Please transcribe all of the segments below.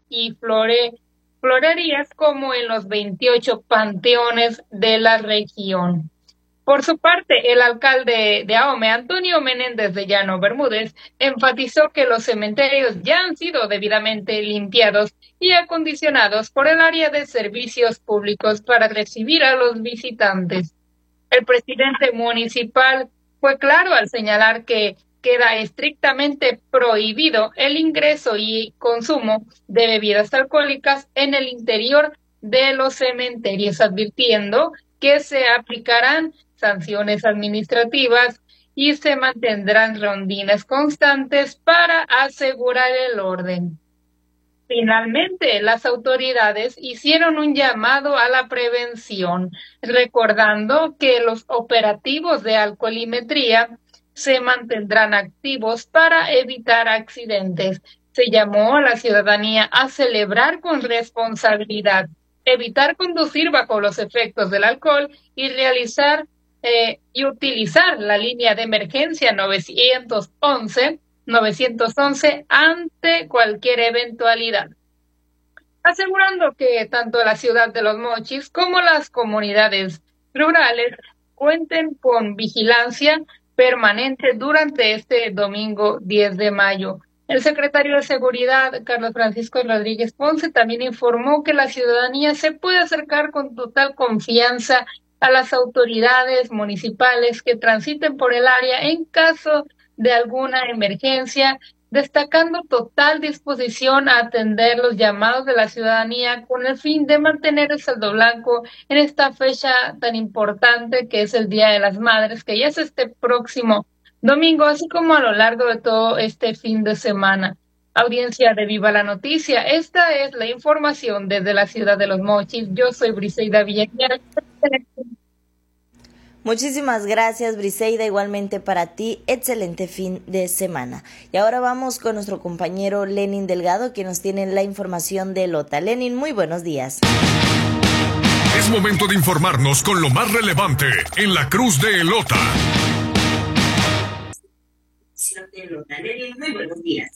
y florerías como en los 28 panteones de la región. Por su parte, el alcalde de Ahome, Antonio Menéndez de Llano Bermúdez, enfatizó que los cementerios ya han sido debidamente limpiados y acondicionados por el área de servicios públicos para recibir a los visitantes. El presidente municipal fue claro al señalar que queda estrictamente prohibido el ingreso y consumo de bebidas alcohólicas en el interior de los cementerios, advirtiendo que se aplicarán sanciones administrativas y se mantendrán rondines constantes para asegurar el orden. Finalmente, las autoridades hicieron un llamado a la prevención, recordando que los operativos de alcoholimetría se mantendrán activos para evitar accidentes. Se llamó a la ciudadanía a celebrar con responsabilidad, evitar conducir bajo los efectos del alcohol y realizar y utilizar la línea de emergencia 911 ante cualquier eventualidad, asegurando que tanto la ciudad de Los Mochis como las comunidades rurales cuenten con vigilancia permanente durante este domingo 10 de mayo. El secretario de Seguridad, Carlos Francisco Rodríguez Ponce, también informó que la ciudadanía se puede acercar con total confianza a las autoridades municipales que transiten por el área en caso de alguna emergencia, destacando total disposición a atender los llamados de la ciudadanía con el fin de mantener el saldo blanco en esta fecha tan importante que es el Día de las Madres, que ya es este próximo domingo, así como a lo largo de todo este fin de semana. Audiencia de Viva la Noticia, esta es la información desde la ciudad de Los Mochis. Yo soy Briseida Villanueva. Muchísimas gracias, Briseida, igualmente para ti, excelente fin de semana. Y ahora vamos con nuestro compañero Lenin Delgado, que nos tiene la información de Lota. Lenin, muy buenos días. Es momento de informarnos con lo más relevante en la Cruz de Elota. Lenin, muy buenos días.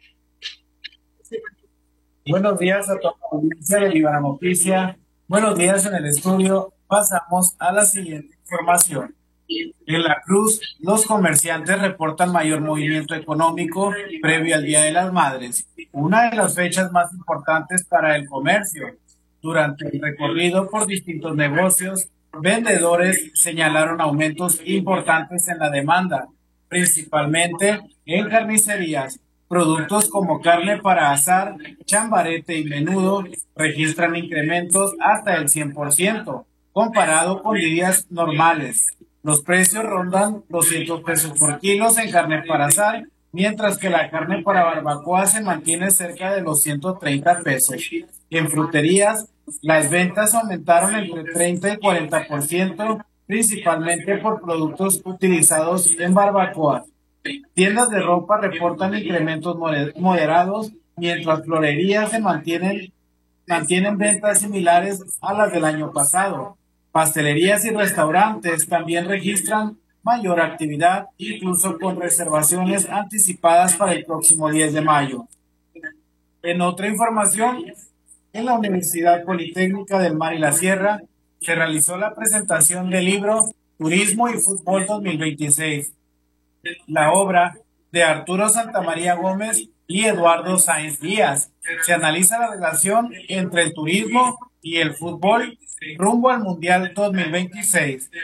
Buenos días a toda la audiencia de Viva la Noticia. Buenos días en el estudio. Pasamos a la siguiente información. En la Cruz, los comerciantes reportan mayor movimiento económico previo al Día de las Madres, una de las fechas más importantes para el comercio. Durante el recorrido por distintos negocios, vendedores señalaron aumentos importantes en la demanda, principalmente en carnicerías. Productos como carne para asar, chambarete y menudo registran incrementos hasta el 100%, comparado con días normales. Los precios rondan 200 pesos por kilo en carne para asar, mientras que la carne para barbacoa se mantiene cerca de los 130 pesos. En fruterías, las ventas aumentaron entre 30 y 40%, principalmente por productos utilizados en barbacoa. Tiendas de ropa reportan incrementos moderados, mientras florerías mantienen ventas similares a las del año pasado. Pastelerías y restaurantes también registran mayor actividad, incluso con reservaciones anticipadas para el próximo 10 de mayo. En otra información, en la Universidad Politécnica del Mar y la Sierra se realizó la presentación del libro Turismo y Fútbol 2026. La obra de Arturo Santamaría Gómez y Eduardo Sáenz Díaz. Se analiza la relación entre el turismo y el fútbol rumbo al Mundial 2026.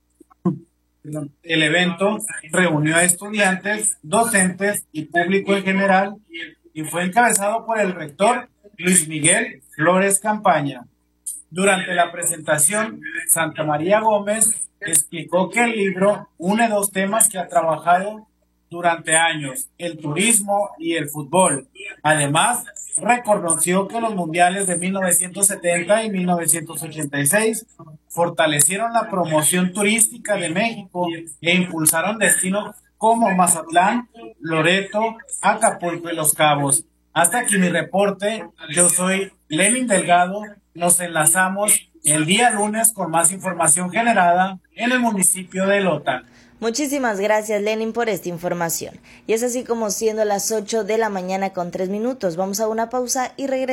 El evento reunió a estudiantes, docentes y público en general y fue encabezado por el rector Luis Miguel Flores Campaña. Durante la presentación, Santamaría Gómez explicó que el libro une dos temas que ha trabajado durante años, el turismo y el fútbol. Además, reconoció que los mundiales de 1970 y 1986 fortalecieron la promoción turística de México e impulsaron destinos como Mazatlán, Loreto, Acapulco y Los Cabos. Hasta aquí mi reporte. Yo soy Lenin Delgado. Nos enlazamos el día lunes con más información generada en el municipio de Elota. Muchísimas gracias, Lenin, por esta información. Y es así como siendo las 8 de la mañana con 3 minutos. Vamos a una pausa y regresamos.